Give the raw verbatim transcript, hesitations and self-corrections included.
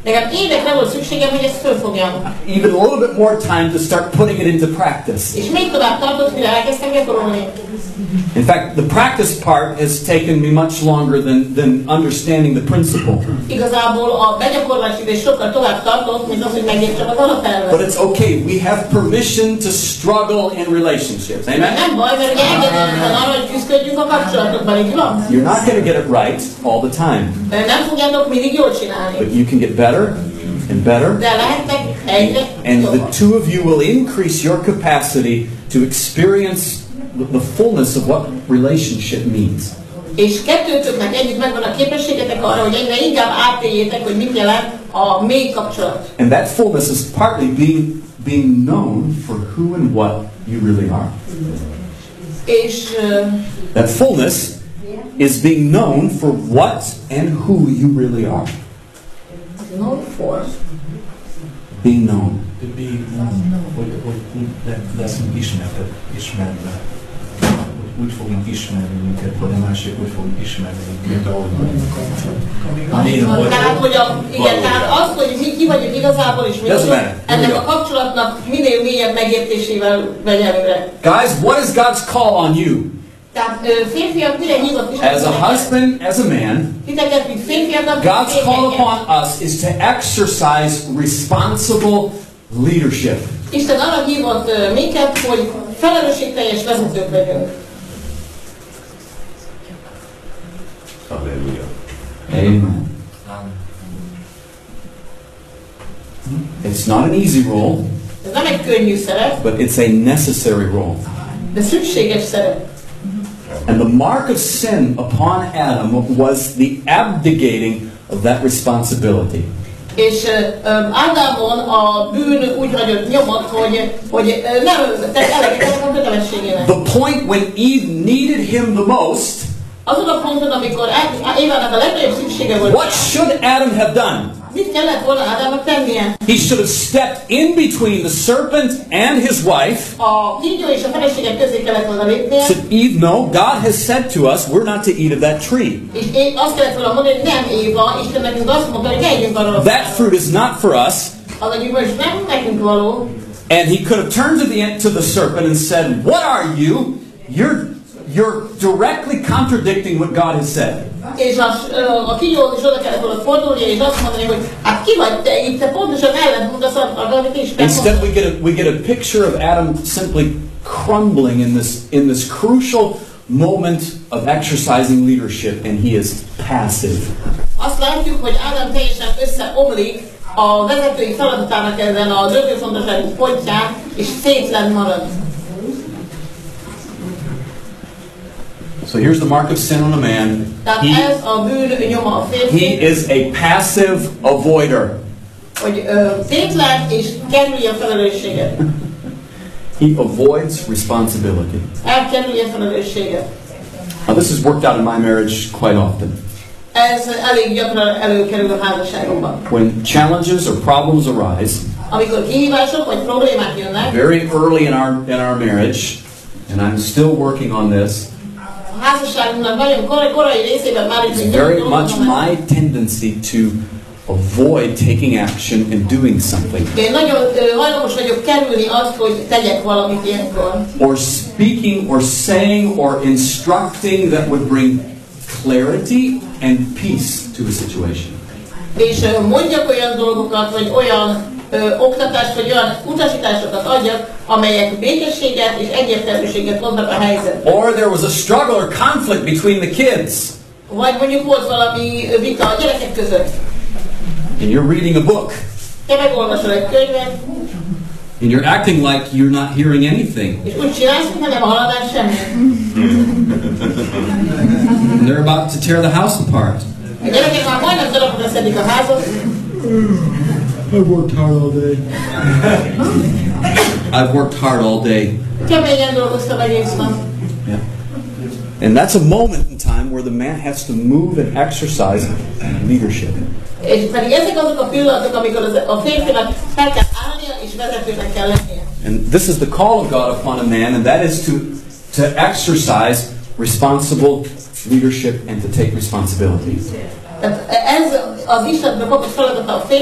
Nekem évekre volt szükségem, hogy ezt fölfogjam. Even a little bit more time to start putting it into practice. És még tovább tartott, mire elkezdtem gyakorolni. In fact, the practice part has taken me much longer than, than understanding the principle. Igazából a begyakorlás idő sokkal tovább tartott, mint az, hogy megértsem az alapelvet. But it's okay. We have permission to struggle in relationships. Amen? Nem baj, mert ugye engedélyünk van arra, hogy küzdködjünk a kapcsolatokban, így van? You're not going to get it right all the time. Nem fogjátok mindig jól csinálni. But you can get better and better. De lehettek egyre And the two of you will increase your capacity to experience the fullness of what relationship means. És kettőtöknek együtt megvan a képességetek arra, hogy egyre inkább átéljétek, hogy mit jelent a mély kapcsolat. And that fullness is partly being being known for who and what you really are. És uh, that fullness is being known for what and who you really are. Known for. Being known. To be known. Hogy, hogy úgy leszünk ismertek, ismerve. Úgy fogunk ismerni minket, vagy a másik úgy fogunk ismerni minket, ahogy vagyunk. Tehát, hogy a, igen, tehát az, hogy mi ki vagyunk igazából, és mi azok, ennek a kapcsolatnak minél mélyebb megértésével megy előre. Guys, what is God's call on you? Tehát férfiak mire hívott is? As a husband, as a man, titeket, mint férfiakat, God's call upon us is to exercise responsible leadership. Isten arra hívott minket, hogy felelősségteljes vezetők legyünk. Hallelujah. Amen. It's not an easy role, Ez nem egy könnyű szerep, but it's a necessary role. de szükséges szerep. And the mark of sin upon Adam was the abdicating of that responsibility. És uh, Ádámon a bűn úgy hagyott nyomot, hogy, hogy uh, nem tett eleget a kötelességének. The point when Eve needed him the most, azon a ponton, amikor Évának a legnagyobb szüksége volt, what should Adam have done? Mit kellett volna Ádámnak tennie? He should have stepped in between the serpent and his wife. A kígyó és a felesége közé kellett volna lépnie. Said, Eve, no, God has said to us, we're not to eat of that tree. És azt kellett volna mondani, hogy nem Éva, Isten nekünk azt mondta, hogy ne együnk arról. That fruit is not for us. Az a gyümölcs nem nekünk való. And he could have turned to the to the serpent and said, what are you? You're you're directly contradicting what God has said. És a, a kígyóhoz is oda kellett volna fordulni, és azt mondani, hogy hát ki vagy te itt, te pontosan ellentmondasz arra, amit Isten mondta. Instead we get a, we get a picture of Adam simply crumbling in this in this crucial moment of exercising leadership, and he is passive. Azt látjuk, hogy Ádám teljesen összeomlik a vezetői feladatának ezen a döntőfontosságú pontján, és szétlen marad. So here's the mark of sin on a man. He, he is a passive avoider. Hogy szétlen és kerülje a felelősséget. He avoids responsibility. Elkerülje a felelősséget. Now this has worked out in my marriage quite often. Ez elég gyakran előkerül a házasságomban. When challenges or problems arise, amikor kihívások vagy problémák jönnek, very early in our in our marriage, and I'm still working on this. A házasságunknak nagyon korai részében már it's very much my tendency to avoid taking action and doing something. Én nagyon hajlamos vagyok kerülni azt, hogy tegyek valamit ilyenkor. Or speaking or saying or instructing that would bring clarity and peace to a situation. És mondjak olyan dolgokat, vagy olyan ö, oktatást, vagy olyan utasításokat adjak, amelyek békességet és egyértelműséget hoznak a helyzetbe. Or there was a struggle or conflict between the kids. Vagy mondjuk volt valami vita a gyerekek között. And you're reading a book. Te megolvasol egy könyvet. And you're acting like you're not hearing anything. És úgy csinálsz, mintha nem hallanál semmit. And they're about to tear the house apart. A gyerekek már majdnem darabokra szedik a házat. I worked hard all day. I've worked hard all day. Keményen dolgoztam egész nap. Yeah. And that's a moment in time where the man has to move and exercise leadership. És pedig ezek azok a pillanatok, amikor az, a férfinak fel kell állnia és vezetőnek kell lennie. And this is the call of God upon a man, and that is to to exercise responsible leadership and to take responsibility. Tehát ez az Istennek kapott feladata a férfi.